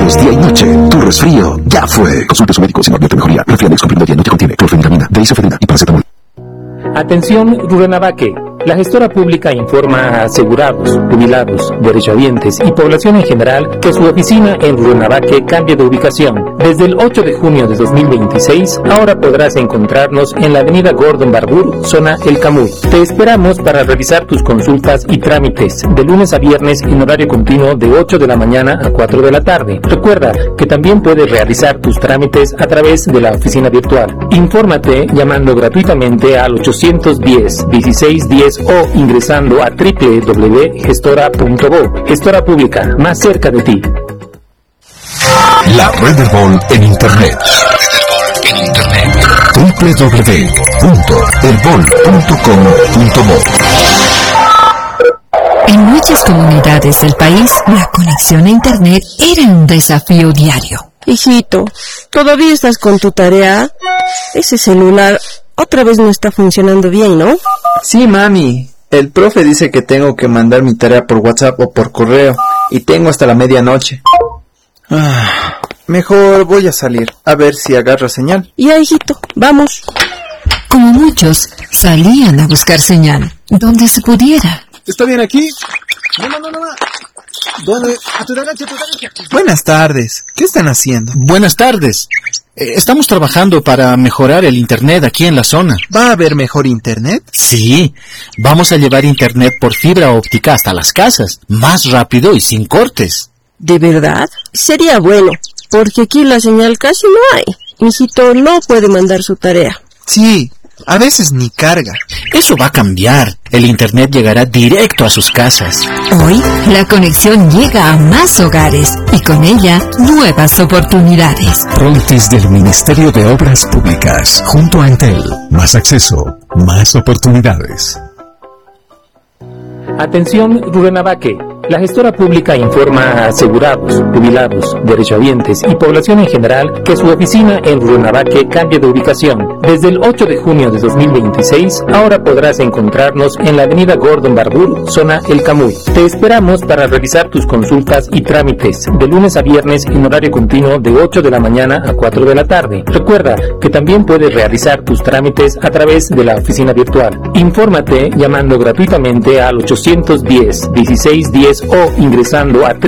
fiebre día y noche. Tu resfrío ya fue. Consulte a su médico si no advierte mejoría. Resfriadex comprimido diario contiene clorfeniramina, deisofenina y paracetamol. Atención Rurrenabaque. La gestora pública informa a asegurados, jubilados, derechohabientes y población en general que su oficina en Rurrenabaque cambia de ubicación. Desde el 8 de junio de 2026, ahora podrás encontrarnos en la avenida Gordon Barburu, zona El Camuy. Te esperamos para realizar tus consultas y trámites de lunes a viernes en horario continuo de 8 de la mañana a 4 de la tarde. Recuerda que también puedes realizar tus trámites a través de la oficina virtual. Infórmate llamando gratuitamente al 810-1610 o ingresando a www.gestora.go. Gestora Pública, más cerca de ti. La Red Herbol en Internet. www.herbol.com.bo. En muchas comunidades del país, la conexión a Internet era un desafío diario. Hijito, ¿todavía estás con tu tarea? Ese celular otra vez no está funcionando bien, ¿no? Sí, mami. El profe dice que tengo que mandar mi tarea por WhatsApp o por correo y tengo hasta la medianoche. Mejor voy a salir a ver si agarro señal. Ya, hijito, vamos. Como muchos, salían a buscar señal, donde se pudiera. ¿Está bien aquí? No. ¿Dónde? A tu derecha. Buenas tardes. ¿Qué están haciendo? Buenas tardes. Estamos trabajando para mejorar el internet aquí en la zona. ¿Va a haber mejor internet? Sí, vamos a llevar internet por fibra óptica hasta las casas, más rápido y sin cortes. ¿De verdad? Sería bueno, porque aquí la señal casi no hay. Hijito no puede mandar su tarea. Sí, a veces ni carga. Eso va a cambiar. El internet llegará directo a sus casas. Hoy, la conexión llega a más hogares y con ella, nuevas oportunidades. Frontis del Ministerio de Obras Públicas, junto a Entel. Más acceso, más oportunidades. Atención Rurrenabaque. La gestora pública informa a asegurados, jubilados, derechohabientes y población en general que su oficina en Rurrenabaque cambia de ubicación. Desde el 8 de junio de 2026, ahora podrás encontrarnos en la avenida Gordon Barburu, zona El Camuy. Te esperamos para realizar tus consultas y trámites de lunes a viernes en horario continuo de 8 de la mañana a 4 de la tarde. Recuerda que también puedes realizar tus trámites a través de la oficina virtual. Infórmate llamando gratuitamente al 810-1610 o ingresando a